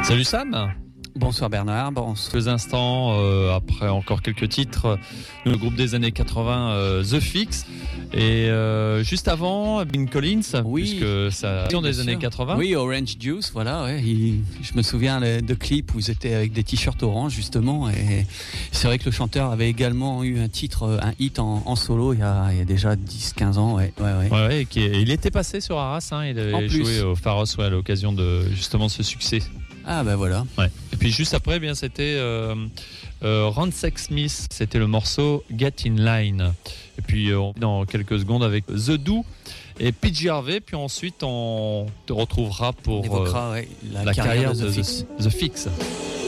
Salut Sam. Bonsoir Bernard. Quelques instants après encore quelques titres, le groupe des années 80, The Fix, et juste avant Bill Collins, puisque ça des années 80. Oui, Orange Juice, voilà. Ouais. Je me souviens de clips où ils étaient avec des t-shirts orange justement, et c'est vrai que le chanteur avait également eu un hit en solo il y a déjà 10-15 ans. Ouais. Il était passé sur Arras, il avait joué au Pharos à l'occasion de justement ce succès. Ah ben voilà. Ouais. Et puis juste après, c'était Ransec Smith, c'était le morceau Get in Line. Et puis dans quelques secondes avec The Do et PJ Harvey. Puis ensuite on te retrouvera pour la carrière de The Fix.